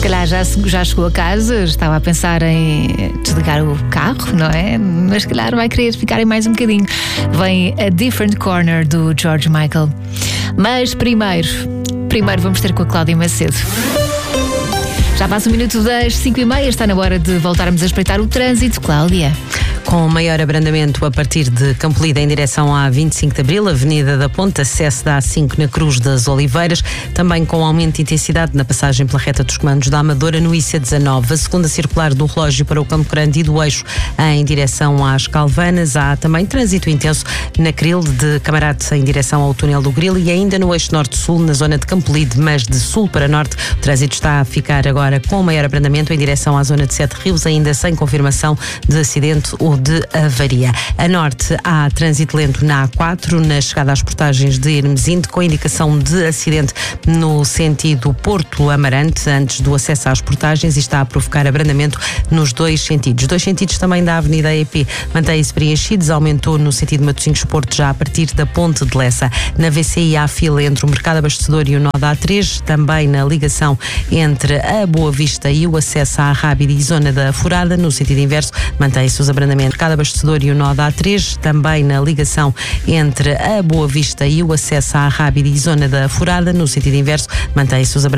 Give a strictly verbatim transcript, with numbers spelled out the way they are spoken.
calhar já, já chegou a casa, estava a pensar em desligar o carro, não é? Mas se calhar vai querer ficar em mais um bocadinho. Vem A Different Corner do George Michael. Mas primeiro, primeiro vamos ter com a Cláudia Macedo. Já passa um minuto das cinco e meia, está na hora de voltarmos a espreitar o trânsito. Cláudia. Com maior abrandamento a partir de Campolida em direção à vinte e cinco de Abril, Avenida da Ponte, acesso da A cinco na Cruz das Oliveiras, também com aumento de intensidade na passagem pela reta dos comandos da Amadora no I C dezanove. A segunda circular do relógio para o Campo Grande e do Eixo em direção às Calvanas. Há também trânsito intenso na Cril de Camarate em direção ao túnel do Grilo e ainda no Eixo Norte-Sul, na zona de Campolide, mas de Sul para Norte. O trânsito está a ficar agora com maior abrandamento em direção à zona de Sete Rios, ainda sem confirmação de acidente ou de avaria. A norte há trânsito lento na A quatro, na chegada às portagens de Hermesinde, com indicação de acidente no sentido Porto-Amarante, antes do acesso às portagens, e está a provocar abrandamento nos dois sentidos. Dois sentidos também da Avenida E P mantém-se preenchidos, aumentou no sentido Matosinhos-Porto já a partir da Ponte de Lessa. Na V C I há fila entre o Mercado Abastecedor e o nó da A três, também na ligação entre a Boa Vista e o acesso à Rábida e zona da Furada. No sentido inverso, mantém-se os abrandamentos Mercado Abastecedor e o nó da A três, também na ligação entre a Boa Vista e o acesso à Rábida e zona da Furada. No sentido inverso, mantém-se os abrandamentos